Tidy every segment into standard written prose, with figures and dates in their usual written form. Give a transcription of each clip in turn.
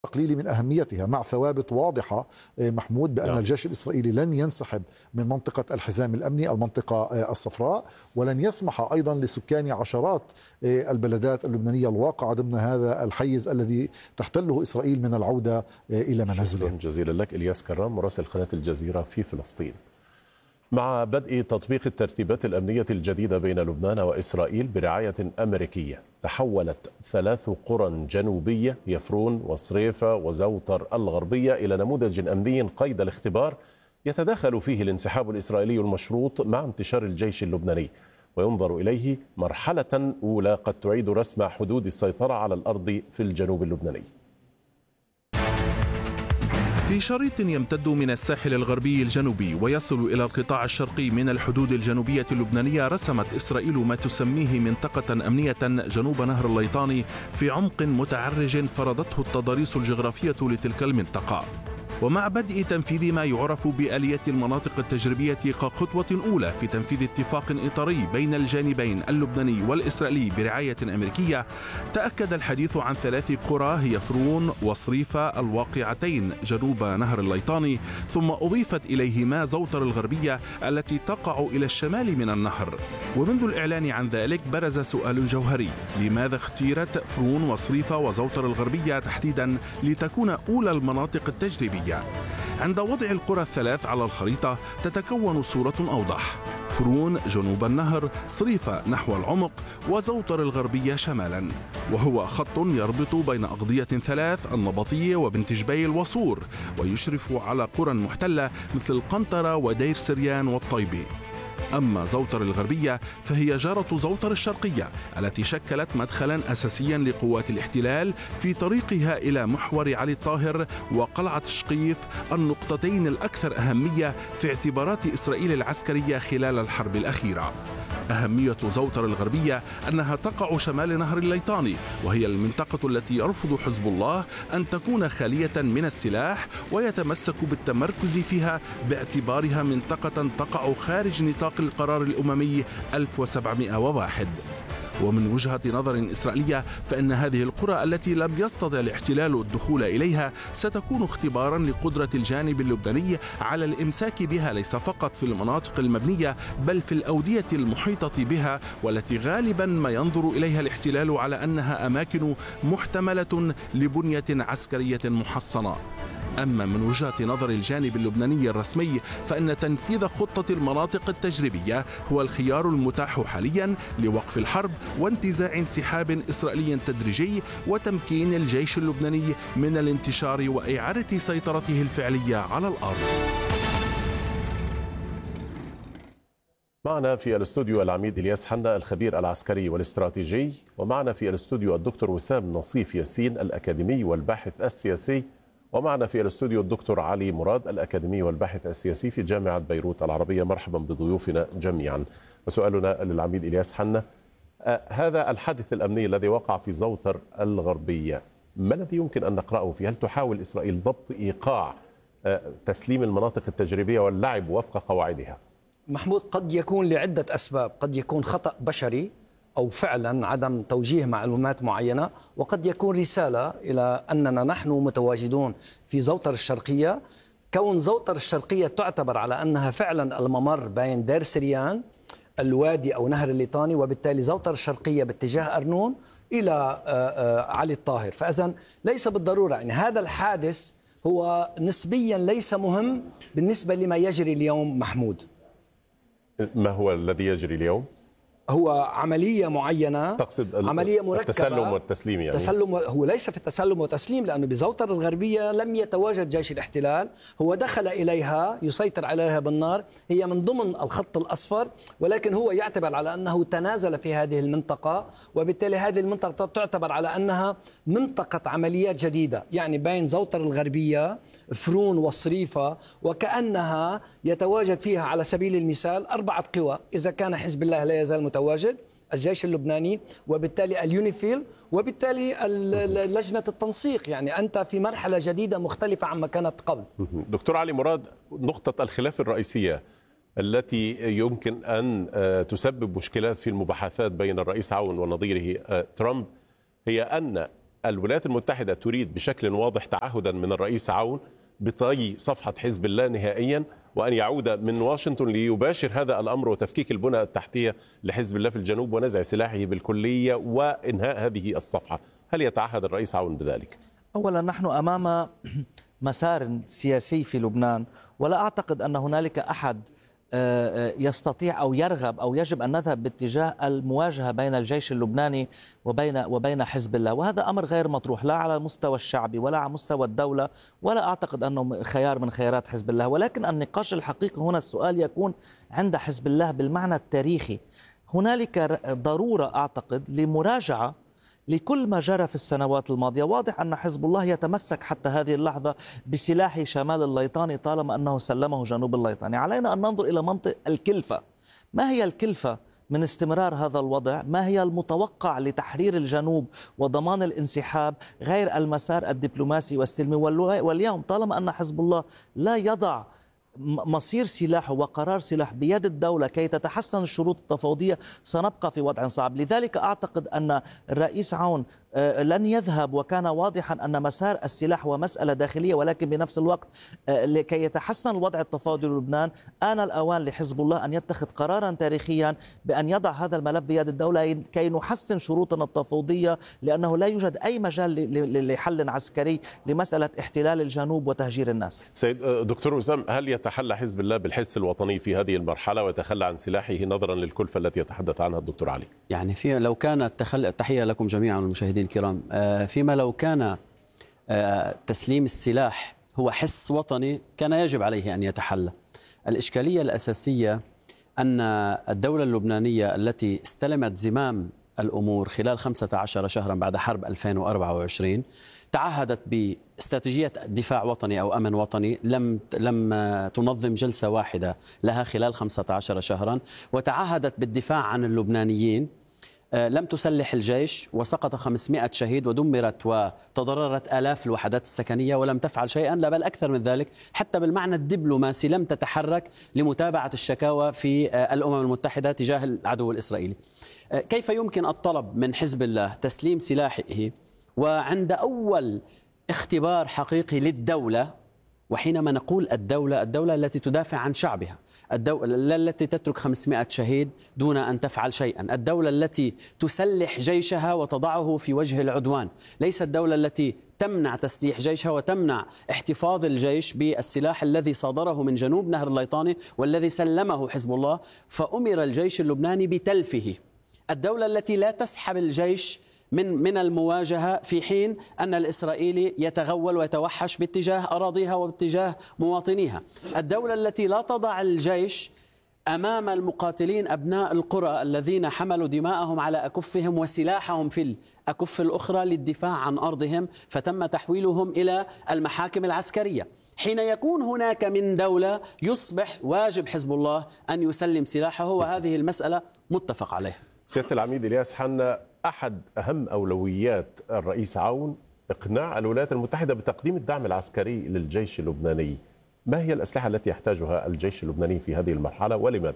تقليل من أهميتها، مع ثوابت واضحة محمود بأن الجيش الإسرائيلي لن ينسحب من منطقة الحزام الأمني، المنطقة الصفراء، ولن يسمح أيضا لسكان عشرات البلدات اللبنانية الواقعة ضمن هذا الحيز الذي تحتله إسرائيل من العودة إلى منازلهم. شكرا جزيلا لك إلياس كرام مراسل قناة الجزيرة في فلسطين. مع بدء تطبيق الترتيبات الأمنية الجديدة بين لبنان وإسرائيل برعاية أمريكية، تحولت 3 قرى جنوبية يفرون وصريفة وزوطر الغربية إلى نموذج أمني قيد الاختبار يتداخل فيه الانسحاب الإسرائيلي المشروط مع انتشار الجيش اللبناني، وينظر إليه مرحلة أولى قد تعيد رسم حدود السيطرة على الأرض في الجنوب اللبناني. في شريط يمتد من الساحل الغربي الجنوبي ويصل إلى القطاع الشرقي من الحدود الجنوبية اللبنانية، رسمت إسرائيل ما تسميه منطقة أمنية جنوب نهر الليطاني في عمق متعرج فرضته التضاريس الجغرافية لتلك المنطقة. ومع بدء تنفيذ ما يعرف بآلية المناطق التجريبية كخطوة أولى في تنفيذ اتفاق إطاري بين الجانبين اللبناني والإسرائيلي برعاية أمريكية، تأكد الحديث عن 3 قرى هي فرون وصريفة الواقعتين جنوب نهر الليطاني، ثم أضيفت إليهما زوطر الغربية التي تقع إلى الشمال من النهر. ومنذ الإعلان عن ذلك برز سؤال جوهري: لماذا اختيرت فرون وصريفة وزوطر الغربية تحديدا لتكون أولى المناطق التجريبية؟ عند وضع القرى ال3 على الخريطة تتكون صورة أوضح: فرون جنوب النهر، صريفة نحو العمق، وزوطر الغربية شمالا، وهو خط يربط بين أقضية 3: النبطية وبنت جبيل وصور، ويشرف على قرى محتلة مثل القنطرة ودير سريان والطيبة. أما زوطر الغربية فهي جارة زوطر الشرقية التي شكلت مدخلا أساسيا لقوات الاحتلال في طريقها إلى محور علي الطاهر وقلعة شقيف، النقطتين الأكثر أهمية في اعتبارات إسرائيل العسكرية خلال الحرب الأخيرة. أهمية زوطر الغربية أنها تقع شمال نهر الليطاني، وهي المنطقة التي يرفض حزب الله أن تكون خالية من السلاح ويتمسك بالتمركز فيها باعتبارها منطقة تقع خارج نطاق القرار الأممي 1701. ومن وجهة نظر إسرائيلية فإن هذه القرى التي لم يستطع الاحتلال الدخول إليها ستكون اختبارا لقدرة الجانب اللبناني على الإمساك بها، ليس فقط في المناطق المبنية بل في الأودية المحيطة بها، والتي غالبا ما ينظر إليها الاحتلال على أنها أماكن محتملة لبنية عسكرية محصنة. أما من وجهة نظر الجانب اللبناني الرسمي فإن تنفيذ خطة المناطق التجريبية هو الخيار المتاح حاليا لوقف الحرب وانتزاع انسحاب إسرائيلي تدريجي وتمكين الجيش اللبناني من الانتشار وإعادة سيطرته الفعلية على الأرض. معنا في الاستوديو العميد إلياس حنا الخبير العسكري والاستراتيجي، ومعنا في الاستوديو الدكتور وسام نصيف ياسين الأكاديمي والباحث السياسي، ومعنا في الاستوديو الدكتور علي مراد الأكاديمي والباحث السياسي في جامعة بيروت العربية. مرحبا بضيوفنا جميعا. وسؤالنا للعميد إلياس حنا: هذا الحادث الأمني الذي وقع في زوطر الغربية، ما الذي يمكن أن نقرأه فيه؟ هل تحاول إسرائيل ضبط إيقاع تسليم المناطق التجريبية واللعب وفق قواعدها؟ محمود، قد يكون لعدة أسباب، قد يكون خطأ بشري أو فعلا عدم توجيه معلومات معينة، وقد يكون رسالة إلى أننا نحن متواجدون في زوطر الشرقية. كون زوطر الشرقية تعتبر على أنها فعلا الممر بين دير سريان الوادي أو نهر الليطاني، وبالتالي زوطر الشرقية باتجاه أرنون إلى علي الطاهر، فإذن ليس بالضرورة يعني هذا الحادث هو نسبيا ليس مهم بالنسبة لما يجري اليوم. محمود، ما هو الذي يجري اليوم؟ هو عملية معينة، تقصد عملية مركبة، التسلم والتسليم يعني؟ هو ليس في التسلم والتسليم، لأنه بزوطر الغربية لم يتواجد جيش الاحتلال، هو دخل إليها يسيطر عليها بالنار، هي من ضمن الخط الأصفر، ولكن هو يعتبر على أنه تنازل في هذه المنطقة، وبالتالي هذه المنطقة تعتبر على أنها منطقة عمليات جديدة، يعني بين زوطر الغربية فرون والصريفة، وكأنها يتواجد فيها على سبيل المثال 4 قوى، إذا كان حزب الله لا يزال متواجد، الجيش اللبناني، وبالتالي اليونيفيل، وبالتالي لجنة التنسيق. يعني أنت في مرحلة جديدة مختلفة عما كانت قبل. دكتور علي مراد، نقطة الخلاف الرئيسية التي يمكن أن تسبب مشكلات في المباحثات بين الرئيس عون ونظيره ترامب هي أن الولايات المتحدة تريد بشكل واضح تعهدا من الرئيس عون بطي صفحة حزب الله نهائيا، وأن يعود من واشنطن ليباشر هذا الأمر وتفكيك البنى التحتية لحزب الله في الجنوب ونزع سلاحه بالكلية وإنهاء هذه الصفحة. هل يتعهد الرئيس عون بذلك؟ أولا نحن أمام مسار سياسي في لبنان، ولا أعتقد أن هنالك أحد يستطيع أو يرغب أو يجب أن نذهب باتجاه المواجهة بين الجيش اللبناني وبين حزب الله، وهذا أمر غير مطروح لا على المستوى الشعبي ولا على مستوى الدولة، ولا أعتقد أنه خيار من خيارات حزب الله. ولكن النقاش الحقيقي هنا السؤال يكون عند حزب الله بالمعنى التاريخي. هنالك ضرورة أعتقد لمراجعة لكل ما جرى في السنوات الماضية. واضح أن حزب الله يتمسك حتى هذه اللحظة بسلاح شمال الليطاني طالما أنه سلمه جنوب الليطاني. علينا أن ننظر إلى منطق الكلفة. ما هي الكلفة من استمرار هذا الوضع؟ ما هي المتوقع لتحرير الجنوب وضمان الانسحاب غير المسار الدبلوماسي والسلمي؟ واليوم طالما أن حزب الله لا يضع مصير سلاحه وقرار سلاح بيد الدولة كي تتحسن الشروط التفاوضية، سنبقى في وضع صعب. لذلك أعتقد أن الرئيس عون لن يذهب، وكان واضحا أن مسار السلاح هو مسألة داخلية، ولكن بنفس الوقت لكي يتحسن الوضع التفاوضي للبنان آن الأوان لحزب الله أن يتخذ قرارا تاريخيا بأن يضع هذا الملف بيد الدولة كي نحسن شروطنا التفاوضية، لأنه لا يوجد أي مجال لحل عسكري لمسألة احتلال الجنوب وتهجير الناس. سيد دكتور وسام، هل يتحلى حزب الله بالحس الوطني في هذه المرحلة ويتخلى عن سلاحه نظرا للكلفة التي يتحدث عنها الدكتور علي؟ يعني لو كانت تحية لكم جميعا المشاهدين الكرام، فيما لو كان تسليم السلاح هو حس وطني كان يجب عليه أن يتحلى. الإشكالية الأساسية أن الدولة اللبنانية التي استلمت زمام الأمور خلال 15 شهرا بعد حرب 2024 تعهدت باستراتيجية دفاع وطني أو أمن وطني، لم تنظم جلسة واحدة لها خلال 15 شهرا، وتعهدت بالدفاع عن اللبنانيين. لم تسلح الجيش وسقط 500 شهيد ودمرت وتضررت آلاف الوحدات السكنية، ولم تفعل شيئا، لا بل أكثر من ذلك، حتى بالمعنى الدبلوماسي لم تتحرك لمتابعة الشكاوى في الأمم المتحدة تجاه العدو الإسرائيلي. كيف يمكن الطلب من حزب الله تسليم سلاحه وعند أول اختبار حقيقي للدولة، وحينما نقول الدولة التي تدافع عن شعبها، الدولة التي تترك 500 شهيد دون أن تفعل شيئا، الدولة التي تسلح جيشها وتضعه في وجه العدوان، ليس الدولة التي تمنع تسليح جيشها وتمنع احتفاظ الجيش بالسلاح الذي صادره من جنوب نهر الليطاني والذي سلمه حزب الله، فأمر الجيش اللبناني بتلفه. الدولة التي لا تسحب الجيش من المواجهة في حين أن الإسرائيلي يتغول ويتوحش باتجاه أراضيها وباتجاه مواطنيها. الدولة التي لا تضع الجيش أمام المقاتلين أبناء القرى الذين حملوا دماءهم على أكفهم وسلاحهم في الأكف الأخرى للدفاع عن أرضهم، فتم تحويلهم إلى المحاكم العسكرية. حين يكون هناك من دولة يصبح واجب حزب الله أن يسلم سلاحه، وهذه المسألة متفق عليها. سيادة العميد إلياس حنا، أحد أهم أولويات الرئيس عون إقناع الولايات المتحدة بتقديم الدعم العسكري للجيش اللبناني. ما هي الأسلحة التي يحتاجها الجيش اللبناني في هذه المرحلة ولماذا؟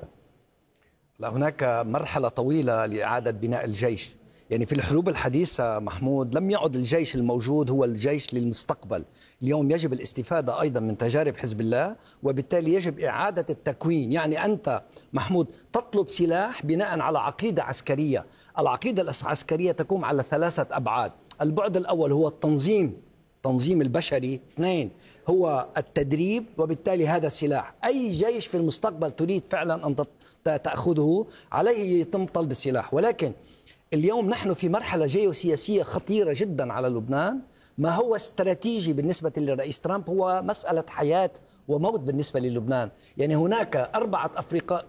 هناك مرحلة طويلة لإعادة بناء الجيش. يعني في الحروب الحديثة محمود لم يعد الجيش الموجود هو الجيش للمستقبل. اليوم يجب الاستفادة أيضا من تجارب حزب الله، وبالتالي يجب إعادة التكوين. يعني أنت محمود تطلب سلاح بناء على عقيدة عسكرية. العقيدة العسكرية تقوم على 3 أبعاد. البعد الأول هو التنظيم البشري، 2 هو التدريب، وبالتالي هذا السلاح. أي جيش في المستقبل تريد فعلا أن تأخذه عليه يتم طلب السلاح. ولكن اليوم نحن في مرحلة جيوسياسية خطيرة جدا على لبنان. ما هو استراتيجي بالنسبة للرئيس ترامب هو مسألة حياة وموت بالنسبة للبنان. يعني هناك 4 أفرقاء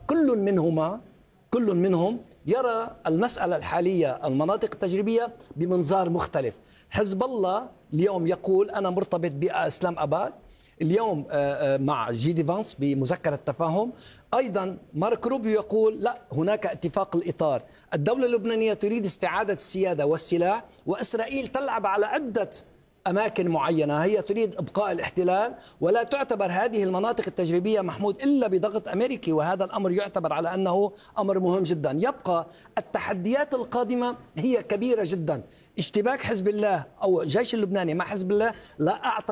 كل منهم يرى المسألة الحالية المناطق التجريبية بمنظار مختلف. حزب الله اليوم يقول أنا مرتبط بإسلام أباد، اليوم مع جيدي فانس بمذكرة تفاهم. أيضا مارك روبيو يقول لا، هناك اتفاق الإطار. الدولة اللبنانية تريد استعادة السيادة والسلاح، وإسرائيل تلعب على عدة أماكن معينة، هي تريد إبقاء الاحتلال، ولا تعتبر هذه المناطق التجريبية محمود إلا بضغط أمريكي، وهذا الأمر يعتبر على أنه أمر مهم جدا. يبقى التحديات القادمة هي كبيرة جدا. اشتباك حزب الله أو الجيش اللبناني مع حزب الله لا أعتقد